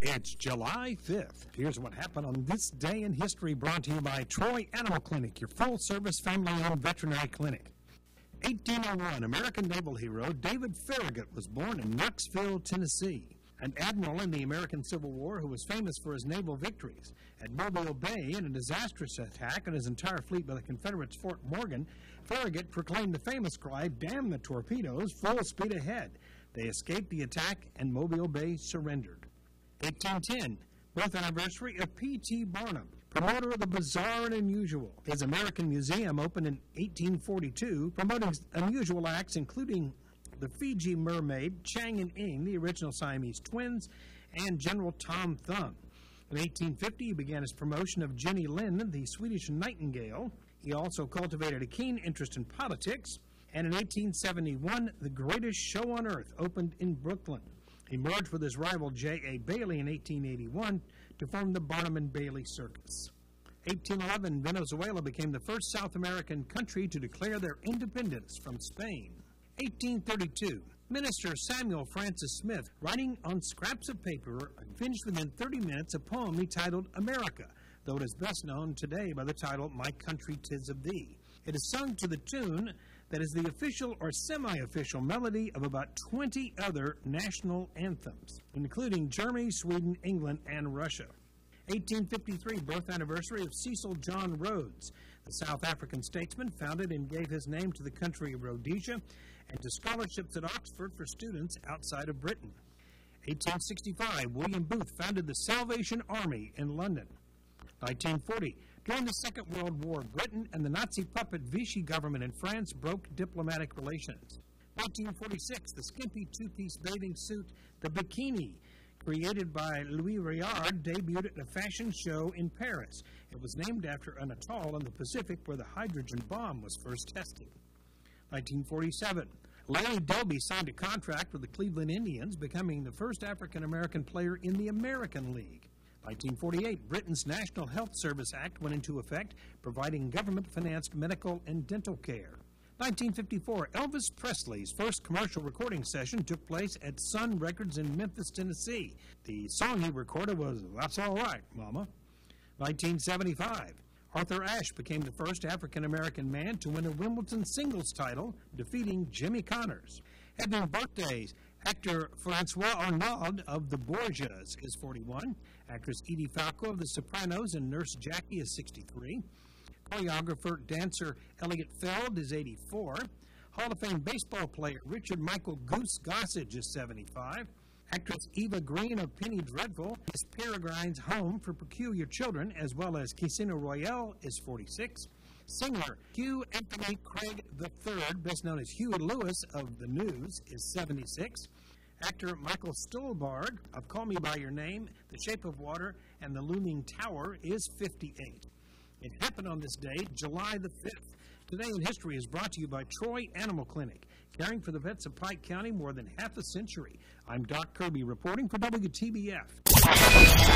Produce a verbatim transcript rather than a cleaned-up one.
It's July fifth. Here's what happened on this day in history, brought to you by Troy Animal Clinic, your full-service family-owned veterinary clinic. eighteen oh one, American naval hero David Farragut was born in Knoxville, Tennessee. An admiral in the American Civil War who was famous for his naval victories. At Mobile Bay, in a disastrous attack on his entire fleet by the Confederates' Fort Morgan, Farragut proclaimed the famous cry, "Damn the torpedoes, full speed ahead." They escaped the attack and Mobile Bay surrendered. eighteen ten, birth anniversary of P T Barnum, promoter of the bizarre and unusual. His American Museum opened in eighteen forty-two, promoting unusual acts including the Fiji mermaid, Chang and Ing, the original Siamese twins, and General Tom Thumb. In eighteen fifty, he began his promotion of Jenny Lind, the Swedish nightingale. He also cultivated a keen interest in politics. And in eighteen seventy-one, The Greatest Show on Earth opened in Brooklyn. He merged with his rival J A. Bailey in eighteen eighty-one to form the Barnum and Bailey Circus. eighteen eleven, Venezuela became the first South American country to declare their independence from Spain. eighteen thirty-two, Minister Samuel Francis Smith, writing on scraps of paper, finished within thirty minutes a poem he titled America, though it is best known today by the title My Country 'Tis of Thee. It is sung to the tune that is the official or semi-official melody of about twenty other national anthems, including Germany, Sweden, England, and Russia. eighteen fifty-three, birth anniversary of Cecil John Rhodes. The South African statesman founded and gave his name to the country of Rhodesia and to scholarships at Oxford for students outside of Britain. eighteen sixty-five, William Booth founded the Salvation Army in London. nineteen forty, during the Second World War, Britain and the Nazi puppet Vichy government in France broke diplomatic relations. nineteen forty-six, the skimpy two-piece bathing suit, the bikini, created by Louis Réard, debuted at a fashion show in Paris. It was named after an atoll in the Pacific where the hydrogen bomb was first tested. nineteen forty-seven, Larry Doby signed a contract with the Cleveland Indians, becoming the first African-American player in the American League. nineteen forty-eight, Britain's National Health Service Act went into effect, providing government-financed medical and dental care. nineteen fifty-four, Elvis Presley's first commercial recording session took place at Sun Records in Memphis, Tennessee. The song he recorded was That's All Right, Mama. nineteen seventy-five, Arthur Ashe became the first African-American man to win a Wimbledon singles title, defeating Jimmy Connors. Having birthdays, actor Francois Arnaud of The Borgias is forty-one. Actress Edie Falco of The Sopranos and Nurse Jackie is sixty-three. Choreographer, dancer Elliot Feld is eighty-four. Hall of Fame baseball player Richard Michael Goose Gossage is seventy-five. Actress Eva Green of Penny Dreadful is Peregrine's Home for Peculiar Children, as well as Casino Royale, is forty-six. Singer Hugh Anthony Craig the third, best known as Huey Lewis of The News, is seventy-six. Actor Michael Stuhlbarg of Call Me By Your Name, The Shape of Water, and The Looming Tower is fifty-eight. It happened on this day, July the fifth. Today in History is brought to you by Troy Animal Clinic, caring for the vets of Pike County more than half a century. I'm Doc Kirby reporting for W T B F.